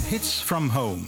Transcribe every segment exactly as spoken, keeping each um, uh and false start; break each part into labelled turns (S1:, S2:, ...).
S1: Hits from home.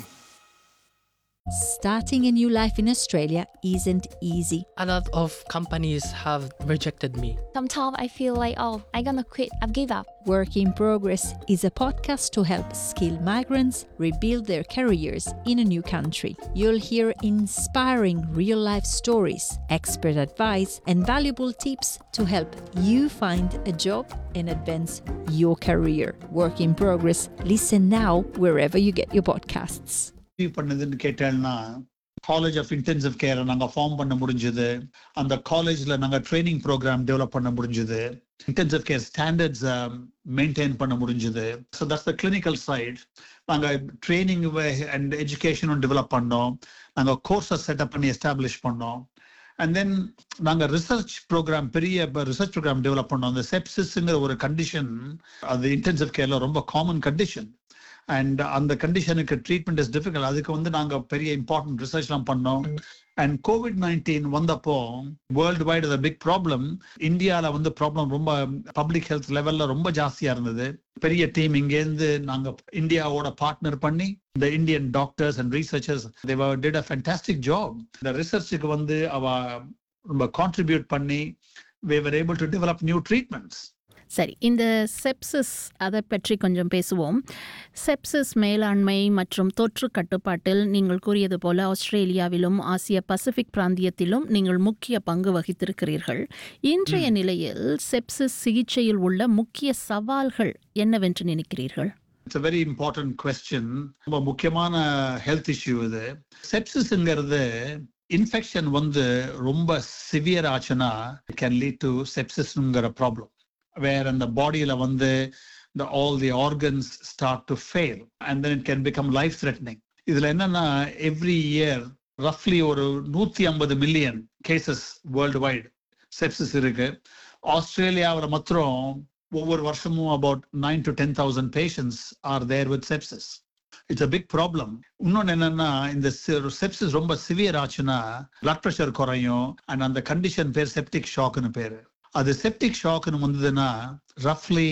S2: Starting a new life in Australia isn't easy.
S3: A lot of companies have rejected me.
S4: Sometimes I feel like, oh, I'm gonna quit, I've give up.
S2: Work in Progress is a podcast to help skilled migrants rebuild their careers in a new country. You'll hear inspiring real-life stories, expert advice, and valuable tips to help you find a job and advance your career. Work in Progress. Listen now wherever you get your podcasts.
S5: பண்ணதுன்னு கேட்டேன்னா college of intensive care நாங்க form பண்ண முடிஞ்சது. அந்த காலேஜ்ல நாங்க training program develop பண்ண முடிஞ்சது. இன்டென்சிவ் கேர் ஸ்டாண்டர்ட்ஸ் மெயின்டைன் பண்ண முடிஞ்சது. So that's the clinical side. நாங்க ட்ரைனிங் அண்ட் எஜுகேஷனும் டெவலப் பண்ணோம். நாங்க கோர்ஸஸ் செட்டப் பண்ணி எஸ்டாப்ளிஷ் பண்ணோம். அண்ட் தென் நாங்க ரிசர்ச் ப்ரோக்ராம் பெரிய ரிசர்ச் ப்ரோக்ராம் டெவலப் பண்ணோம். அந்த செப்சிஸ்ங்கிற ஒரு கண்டிஷன் அது இன்டென்சிவ் கேர்ல ரொம்ப காமன் கண்டிஷன். அண்ட் அந்த கண்டிஷனுக்கு ட்ரீட்மெண்ட் இஸ் டிஃபிகல்ட். அதுக்கு வந்து நாங்க பெரிய இம்பார்ட்டன்ட் ரிசர்ச் எல்லாம் பண்ணோம். அண்ட் கோவிட் நைன்டீன் வந்தப்போ வேர்ல்டு வைட் அது பிக் ப்ராப்ளம். இந்தியாவில் வந்து ப்ராப்ளம் ரொம்ப பப்ளிக் ஹெல்த் லெவல்ல ரொம்ப ஜாஸ்தியா இருந்தது. பெரிய டீம் இங்கேருந்து நாங்க இந்தியாவோட பார்ட்னர் பண்ணி இந்த Indian doctors and researchers they were did a fantastic job. இந்த ரிசர்ச்சுக்கு வந்து அவ ரொம்ப கான்ட்ரிபியூட் பண்ணி we were able to develop new treatments.
S6: சரி, இந்த செப்சிஸ் அதை பற்றி கொஞ்சம் பேசுவோம். செப்சிஸ் மேலாண்மை மற்றும் தொற்று கட்டுப்பாட்டில் நீங்கள் கூறியது போல ஆஸ்திரேலியாவிலும் ஆசிய பசிபிக் பிராந்தியத்திலும் நீங்கள் முக்கிய பங்கு வகித்திருக்கிறீர்கள். இன்றைய நிலையில் செப்சிஸ் சிகிச்சையில் உள்ள முக்கிய சவால்கள் என்னவென்று நினைக்கிறீர்கள்?
S5: It's a very important question. ரொம்ப முக்கியமான ஹெல்த் இஷ்யூ இது. செப்சிஸ்ங்கிறது இன்ஃபெக்ஷன் வந்து ரொம்ப சிவியர் ஆச்சுன்னா it can lead to sepsisங்கிற problem. Where in the body la vande the all the organs start to fail and then it can become life threatening. Idhula enna na every year roughly oru one fifty million cases worldwide sepsis irukku. Australia avara matram over varshamum about nine to ten thousand patients are there with sepsis. It's a big problem. Innonu enna na in the sepsis romba severe aachuna blood pressure korayum and and the condition per septic shock nu peru. அது septic ஷாக்னு வந்ததுன்னா ரஃப்லி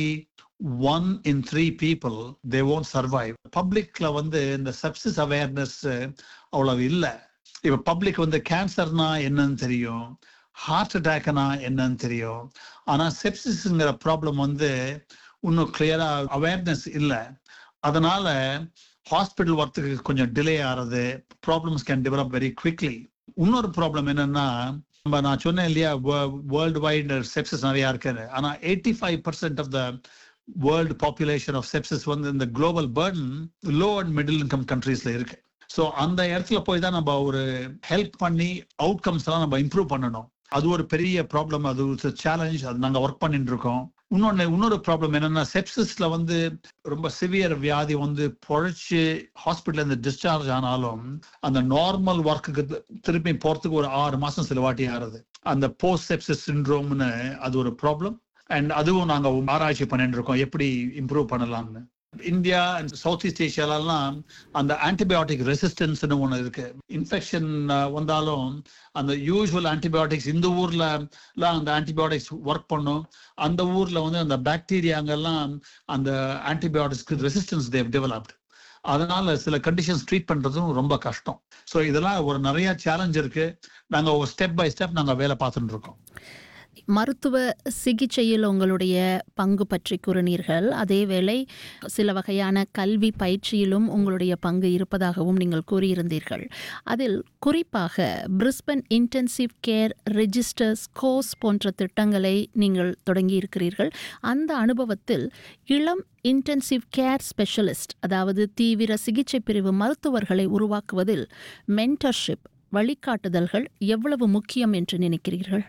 S5: one in three people they won't survive. பப்ளிக்ல வந்து இந்த sepsis awareness அவ்வளவு இல்லை. இப்ப public வந்து கேன்சர்னா என்னன்னு தெரியும், ஹார்ட் அட்டாக்னா என்னன்னு தெரியும். ஆனா செப்சிஸ்ங்கிற ப்ராப்ளம் வந்து இன்னும் கிளியரா அவேர்னஸ் இல்லை. அதனால ஹாஸ்பிட்டல் வரத்துக்கு கொஞ்சம் delay ஆறது, problems can develop very quickly. இன்னொரு ப்ராப்ளம் என்னன்னா, நம்ம நான் சொன்னேன் இல்லையா வேர்ல்டு வைட் செப்சிஸ் நிறைய இருக்குது. ஆனா eighty five percent of the world population of sepsis வந்து இந்த global Burton low and middle income கண்ட்ரீஸ்ல இருக்கு. ஸோ அந்த இடத்துல போய் தான் நம்ம ஒரு ஹெல்ப் பண்ணி அவுட்கம்ஸ் எல்லாம் நம்ம இம்ப்ரூவ் பண்ணணும். அது ஒரு பெரிய ப்ராப்ளம், அது ஒரு சேலஞ்ச். அது நாங்க ஒர்க் பண்ணிட்டு இருக்கோம். இன்னொன்னு இன்னொரு ப்ராப்ளம் என்னன்னா, செப்சிஸ்ல வந்து ரொம்ப சிவியர் வியாதி வந்து பொழைச்சு ஹாஸ்பிட்டல் இருந்து டிஸ்சார்ஜ் ஆனாலும் அந்த நார்மல் ஒர்க்குக்கு திருப்பி போறதுக்கு ஒரு ஆறு மாசம் சில வாட்டி ஆறுது. அந்த போஸ்ட் செப்சிஸ் சிண்ட்ரோம்னு அது ஒரு ப்ராப்ளம். அண்ட் அதுவும் நாங்க ஆராய்ச்சி பண்ணிட்டு இருக்கோம் எப்படி இம்ப்ரூவ் பண்ணலாம்னு. இந்தியா அண்ட் சவுத் ஈஸ்ட் ஏஷியாலாம் அந்த ஆன்டிபயோட்டிக் ரெசிஸ்டன்ஸ்னு ஒன்று இருக்கு. இன்ஃபெக்ஷன் வந்தாலும் அந்த யூஸ்வல் ஆன்டிபயோட்டிக்ஸ் இந்த ஊர்ல எல்லாம் அந்த ஆன்டிபயோட்டிக்ஸ் ஒர்க் பண்ணும். அந்த ஊர்ல வந்து அந்த பாக்டீரியாங்கெல்லாம் அந்த ஆன்டிபயோட்டிக்ஸ்க்கு ரெசிஸ்டன்ஸ் தேவ் டெவலப்ட். அதனால சில கண்டிஷன்ஸ் ட்ரீட் பண்றதும் ரொம்ப கஷ்டம். ஸோ இதெல்லாம் ஒரு நிறைய சேலஞ்ச் இருக்கு. நாங்க ஒரு ஸ்டெப் பை ஸ்டெப் நாங்க வேலை பார்த்துட்டு இருக்கோம்.
S6: மருத்துவ சிகிச்சையில் உங்களுடைய பங்கு பற்றி கூறினீர்கள். அதேவேளை சில வகையான கல்வி பயிற்சியிலும் உங்களுடைய பங்கு இருப்பதாகவும் நீங்கள் கூறியிருந்தீர்கள். அதில் குறிப்பாக Brisbane intensive care registers course போன்ற திட்டங்களை நீங்கள் தொடங்கி இருக்கிறீர்கள். அந்த அனுபவத்தில் இளம் இன்டென்சிவ் கேர் ஸ்பெஷலிஸ்ட், அதாவது தீவிர சிகிச்சை பிரிவு மருத்துவர்களை உருவாக்குவதில் மென்டர்ஷிப், வழிகாட்டுதல்கள் எவ்வளவு முக்கியம் என்று நினைக்கிறீர்கள்?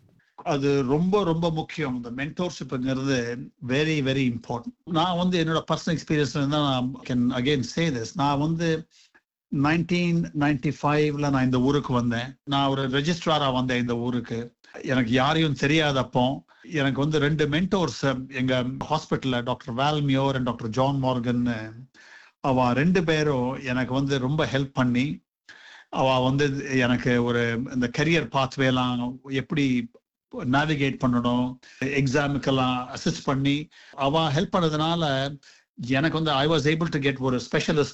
S5: அது ரொம்ப ரொம்ப முக்கியம். இந்த மென்டோர்ஷிப்ங்கிறது வெரி வெரி இம்பார்ட்டன்ட். நான் வந்து என்னோட பர்சனல் எக்ஸ்பீரியன்ஸ்ல இருந்தா நான் கேன் அகெயின் சே திஸ். நான் வந்து நைன்டீன் நைன்டி ஃபைவ்ல நான் இந்த ஊருக்கு வந்தேன். நான் ஒரு ரெஜிஸ்ட்ராரா வந்தேன் இந்த ஊருக்கு. எனக்கு யாரையும் தெரியாதப்போ எனக்கு வந்து ரெண்டு மென்டோர்ஸ் எங்க ஹாஸ்பிட்டல்ல, doctor வால்மியோர் and doctor John Morgan, அவ ரெண்டு பேரும் எனக்கு வந்து ரொம்ப ஹெல்ப் பண்ணி அவ வந்து எனக்கு ஒரு இந்த கரியர் பாத்வே எல்லாம் எப்படி நேவிகேட் பண்ணணும், எக்ஸாமுக்கெல்லாம் அசிஸ்ட் பண்ணி அவ ஹெல்ப் பண்ணதுனால எனக்கு வந்து I was able to get ஒரு ஸ்பெஷலிஸ்ட்